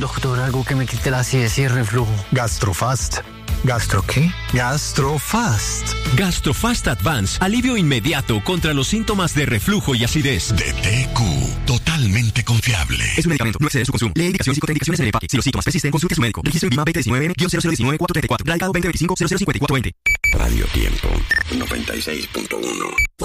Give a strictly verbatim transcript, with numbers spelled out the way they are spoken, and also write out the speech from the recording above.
doctor, algo que me quite la acidez y el reflujo. Gastrofast. ¿Gastro qué? Gastrofast. Gastrofast Advance, alivio inmediato contra los síntomas de reflujo y acidez. De T Q, totalmente confiable. Es un medicamento, no excede su consumo. Lee indicaciones y contraindicaciones en el empaque. Si los síntomas persisten, consulte a su médico. Registro en Vima veinte diecinueve cero cero uno nueve cuatro tres cuatro. Radicado veinte veinticinco cero cero cinco cuatro veinte. Radio Tiempo, noventa y seis punto uno.